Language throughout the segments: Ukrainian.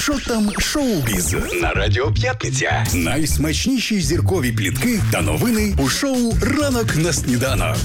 Що там шоу-біз? На Радіо П'ятниця. Найсмачніші зіркові плітки та новини у шоу «Ранок на сніданок».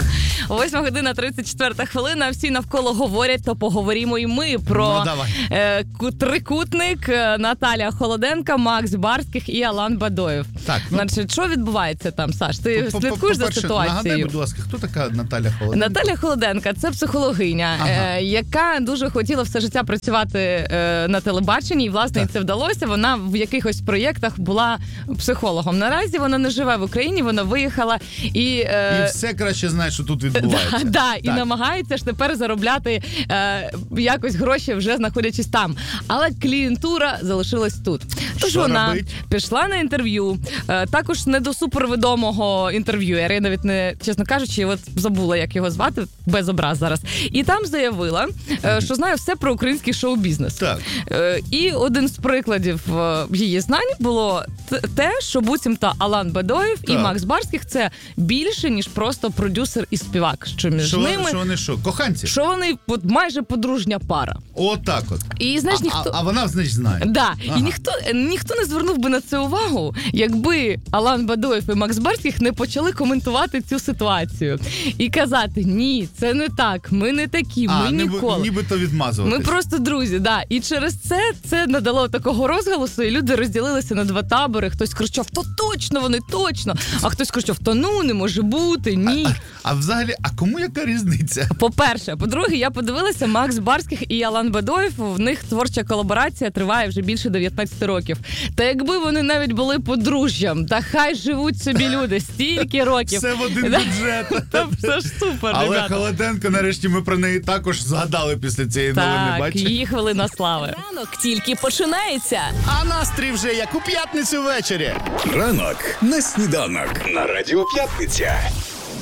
8:34. Всі навколо говорять, то поговоримо і ми про трикутник Наталя Холоденка, Макс Барських і Алан Бадоєв. Так, Значить, що відбувається там, Саш? Ти слідкуєш за ситуацією? Нагадай, будь ласка, хто така Наталя Холоденка? Наталя Холоденка – це психологиня, яка дуже хотіла все життя працювати на телебаченні, і, власне, це вдалося. Вона в якихось проєктах була психологом. Наразі вона не живе в Україні, вона виїхала і все краще знає, що тут відбувається. І намагається ж тепер заробляти якось гроші, вже знаходячись там. Але клієнтура залишилась тут. Тож вона пішла на інтерв'ю, також не до супервідомого інтерв'юера, я навіть не, чесно кажучи, от забула, як його звати, без образ зараз. І там заявила, що знає все про український шоу-бізнес. Так. І один з прикладів її знань було те, що буцімто Алан Бадоєв і Макс Барських – це більше, ніж просто продюсер і співак. Що між ними... Що вони що, коханці? Що вони майже подружня пара. Отак от. І, знаєш, а вона, значить, знає. Да. І ніхто не звернув би на це увагу, якби Алан Бадоєв і Макс Барських не почали коментувати цю ситуацію. І казати, ні, це не так, ми не такі, ми ніколи. Нібито відмазуватись. Ми просто друзі, да. І через це надало такого розголосу, і люди розділилися на два табори. Хтось кричав, то точно, вони точно. А хтось кричав, то ну, не може бути, ні. А взагалі, а кому яка різниця? По-перше. По-друге, я подивилася, Макс Барських і Алан Бадоєв, в них творча колаборація триває вже більше 19 років. Та якби вони навіть були подружжям, та хай живуть собі люди стільки років. Все в один бюджет. Та все ж супер, але ребята. Холоденко, нарешті, ми про неї також згадали після цієї новини, бачиш? Так, її хвилина слави. Ранок тільки починається. А настрій вже як у п'ятницю ввечері. Ранок на сніданок. На Радіо П'ятниця.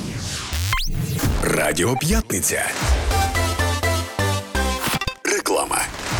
Радіо П'ятниця. Реклама.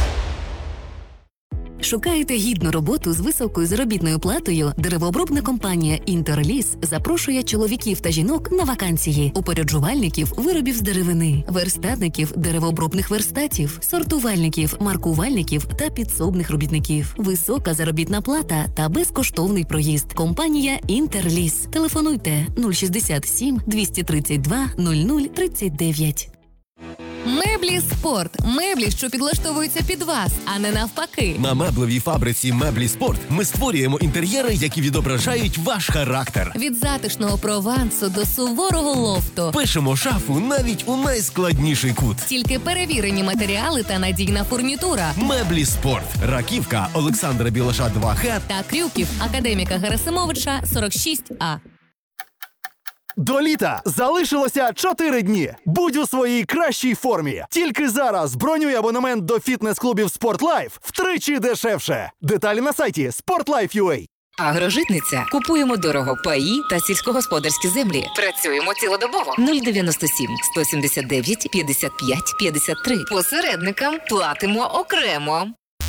Шукаєте гідну роботу з високою заробітною платою? Деревообробна компанія «Інтерліс» запрошує чоловіків та жінок на вакансії, упоряджувальників виробів з деревини, верстатників деревообробних верстатів, сортувальників, маркувальників та підсобних робітників. Висока заробітна плата та безкоштовний проїзд. Компанія «Інтерліс». Телефонуйте 067 232 0039. Меблі Спорт. Меблі, що підлаштовуються під вас, а не навпаки. На меблевій фабриці Меблі Спорт ми створюємо інтер'єри, які відображають ваш характер. Від затишного провансу до суворого лофту. Пишемо шафу навіть у найскладніший кут. Тільки перевірені матеріали та надійна фурнітура. Меблі Спорт. Раківка, Олександра Білаша 2Х та Крюків, академіка Герасимовича 46А. До літа залишилося 4 дні. Будь у своїй кращій формі. Тільки зараз бронюй абонемент до фітнес-клубів SportLife втричі дешевше. Деталі на сайті sportlife.ua. Агрожитниця. Купуємо дорого паї та сільськогосподарські землі. Працюємо цілодобово. 097 179 55 53. Посередникам платимо окремо.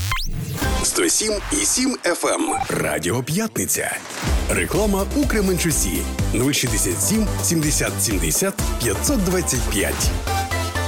107,7 FM. Радіо П'ятниця. Реклама у Кременчусі. 067 70 70 525.